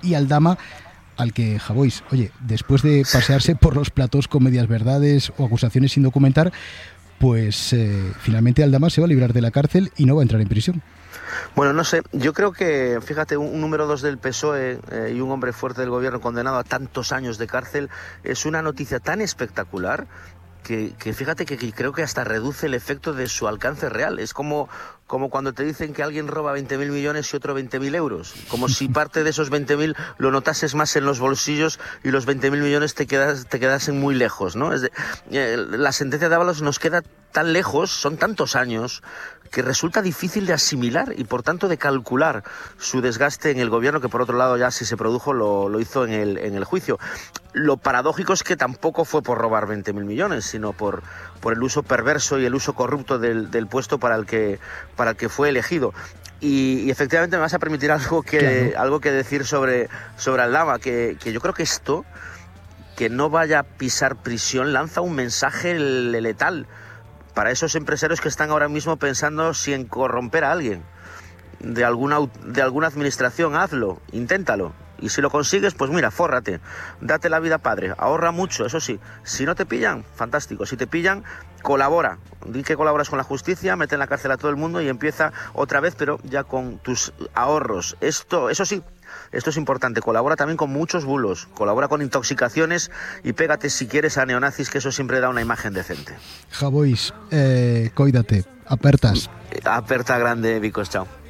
y Aldama, al que Javois, oye, después de pasearse por los platós con medias verdades o acusaciones sin documentar, pues finalmente Aldama se va a librar de la cárcel y no va a entrar en prisión. Bueno, no sé, yo creo que, fíjate, un número 2 del PSOE y un hombre fuerte del gobierno condenado a tantos años de cárcel es una noticia tan espectacular que fíjate que creo que hasta reduce el efecto de su alcance real. Es como cuando te dicen que alguien roba 20.000 millones y otro 20.000 euros. Como si parte de esos 20.000 lo notases más en los bolsillos y los 20.000 millones te quedasen muy lejos, ¿no? La sentencia de Ábalos nos queda tan lejos, son tantos años, que resulta difícil de asimilar y por tanto de calcular su desgaste en el gobierno, que por otro lado ya si se produjo lo hizo en el juicio. Lo paradójico es que tampoco fue por robar 20.000 millones, sino por el uso perverso y el uso corrupto del puesto para el que fue elegido. Y efectivamente me vas a permitir algo que decir sobre Aldama, que yo creo que esto, que no vaya a pisar prisión, lanza un mensaje letal para esos empresarios que están ahora mismo pensando si en corromper a alguien de alguna administración. Hazlo, inténtalo. Y si lo consigues, pues mira, fórrate, date la vida padre, ahorra mucho, eso sí. Si no te pillan, fantástico. Si te pillan, colabora. Di que colaboras con la justicia, mete en la cárcel a todo el mundo y empieza otra vez, pero ya con tus ahorros. Eso sí, esto es importante, colabora también con muchos bulos, colabora con intoxicaciones y pégate si quieres a neonazis, que eso siempre da una imagen decente. Javois, coídate, apertas. Aperta grande, Vicos, chao.